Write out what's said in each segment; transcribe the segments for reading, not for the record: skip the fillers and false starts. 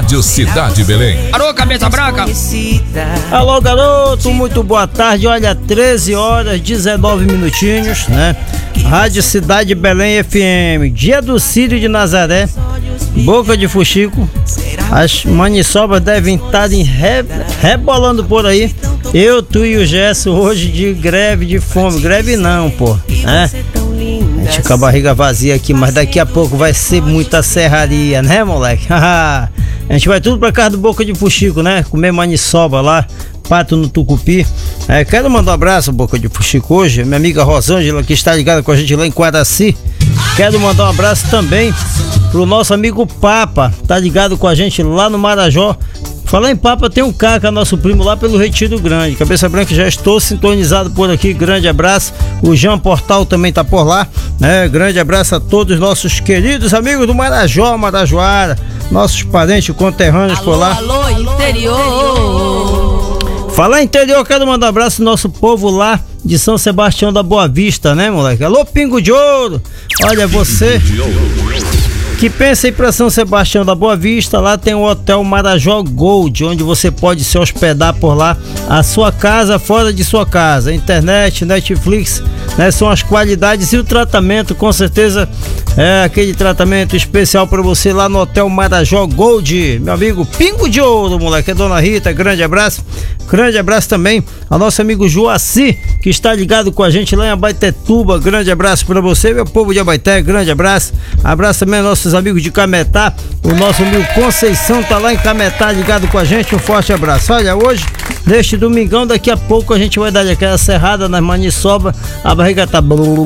Rádio Cidade Belém. Alô, cabeça branca. Alô, garoto, muito boa tarde. Olha, 13 horas, 19 minutinhos, né? Rádio Cidade Belém FM. Dia do Círio de Nazaré, Boca de Fuxico. As maniçobas devem estar rebolando por aí. Eu, tu e o Gesso hoje de greve de fome. Greve não, pô, né? A gente com a barriga vazia aqui, mas daqui a pouco vai ser muita serraria, né, moleque? A gente vai tudo pra casa do Boca de Fuxico, né? Comer maniçoba lá, pato no tucupi. Quero mandar um abraço, Boca de Fuxico, hoje. Minha amiga Rosângela, que está ligada com a gente lá em Quaraci. Quero mandar um abraço também pro nosso amigo Papa, tá ligado com a gente lá no Marajó. Falar em Papa, tem um Caca, nosso primo lá pelo Retiro Grande. Cabeça Branca, já estou sintonizado por aqui. Grande abraço. O Jean Portal também tá por lá, né? Grande abraço a todos os nossos queridos amigos do Marajó, Marajoara, nossos parentes conterrâneos por lá. Alô, interior. Falar interior, quero mandar um abraço ao nosso povo lá de São Sebastião da Boa Vista, né, moleque? Alô, Pingo de Ouro. Olha, você que pensa em ir pra São Sebastião da Boa Vista, lá tem o Hotel Marajó Gold, onde você pode se hospedar por lá, a sua casa fora de sua casa, internet, Netflix, né, são as qualidades e o tratamento, com certeza é aquele tratamento especial para você lá no Hotel Marajó Gold, meu amigo Pingo de Ouro, moleque, é Dona Rita, grande abraço também ao nosso amigo Joaci, que está ligado com a gente lá em Abaetetuba, grande abraço para você, meu povo de Abaeté, grande abraço também aos nossos amigos de Cametá, o nosso amigo Conceição tá lá em Cametá ligado com a gente, um forte abraço. Olha, hoje, neste domingão, daqui a pouco a gente vai dar aquela serrada nas maniçobas, a barriga tá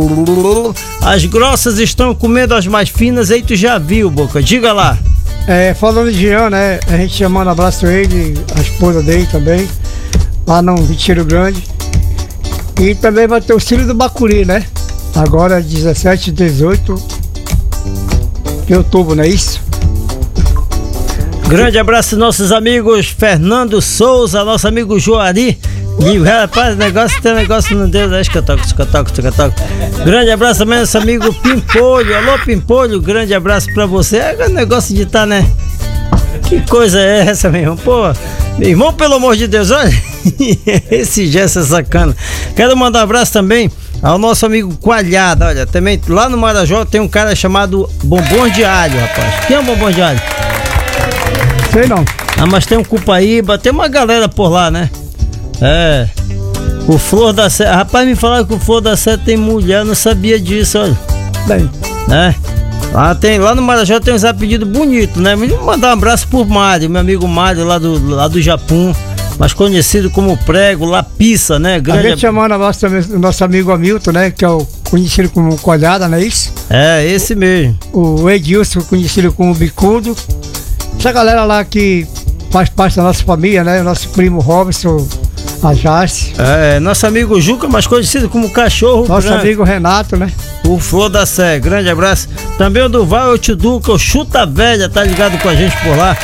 as grossas estão comendo as mais finas, aí tu já viu, Boca, diga lá. Falando de Jean, né, a gente já manda um abraço a ele, a esposa dele também, lá no Retiro Grande, e também vai ter o Círio do Bacuri, né, agora 17 e 18 de outubro, não é isso? Grande abraço aos nossos amigos Fernando Souza, nosso amigo Joari. E rapaz, tem negócio no Deus, acho que eu toco. Grande abraço também nosso amigo Pimpolho. Alô, Pimpolho, grande abraço pra você. É negócio de tá, né? Que coisa é essa, meu irmão? Pô, meu irmão, pelo amor de Deus, olha. Esse gesto é sacana. Quero mandar um abraço também ao nosso amigo Coalhada, olha, também lá no Marajó tem um cara chamado Bombom de Alho, rapaz. Quem é o Bombom de Alho? Sei não. Mas tem um Cupaíba, tem uma galera por lá, né? O Flor da Sé, rapaz, me falaram que o Flor da Sé tem mulher, eu não sabia disso, olha. Bem. Lá no Marajó tem uns apelidos bonitos, né? Me mandar um abraço por Mário, meu amigo Mário lá do Japão, mais conhecido como Prego, Lapissa, né? Grande... A gente chamando o nosso amigo Hamilton, né? Que é o conhecido como Colhada, não é isso? É, esse mesmo. O Edilson, conhecido como Bicudo. Essa galera lá que faz parte da nossa família, né? O nosso primo Robson, a Jace. Nosso amigo Juca, mais conhecido como Cachorro. Nosso amigo Renato, né? O Flor da Sé, grande abraço. Também o Duval, o Tiduca, o Chuta Velha, tá ligado com a gente por lá.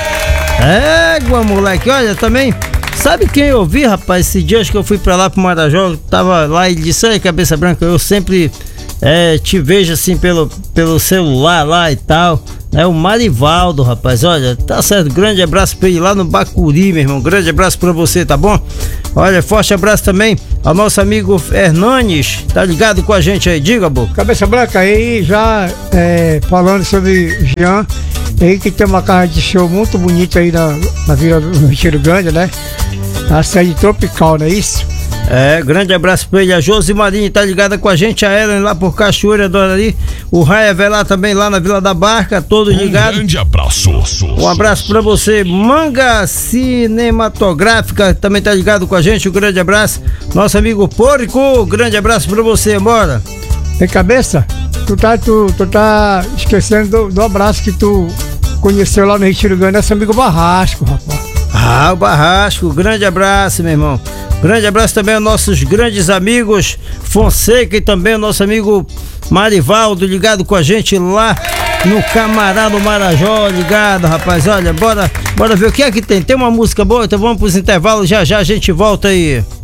Moleque, olha, também... Sabe quem eu vi, rapaz, esses dias que eu fui pra lá pro Marajó, tava lá e disse, aí, Cabeça Branca, eu sempre te vejo assim pelo celular lá e tal, né? O Marivaldo, rapaz, olha, tá certo, grande abraço pra ele lá no Bacuri, meu irmão, grande abraço pra você, tá bom? Olha, forte abraço também ao nosso amigo Hernanes, tá ligado com a gente aí, diga, Boca. Cabeça Branca, aí já falando sobre Jean, aí que tem uma casa de show muito bonita aí na Vila do Retiro Grande, né? A sede tropical, não é isso? Grande abraço pra ele, a Josimarinha tá ligada com a gente, a Ellen lá por Cachoeira, ali, o Raia vai lá também, lá na Vila da Barca, todo ligado. Grande abraço. Um abraço pra você, Manga Cinematográfica, também tá ligado com a gente, um grande abraço. Nosso amigo Porco, grande abraço pra você, bora. Tem cabeça? Tu tá esquecendo do abraço que tu conheceu lá no Retiro Grande, nosso amigo Barrasco, rapaz. O Barrasco, grande abraço, meu irmão. Grande abraço também aos nossos grandes amigos Fonseca e também ao nosso amigo Marivaldo, ligado com a gente lá no Camará do Marajó, ligado, rapaz. Olha, bora ver o que é que tem. Tem uma música boa, então vamos pros intervalos, já a gente volta aí.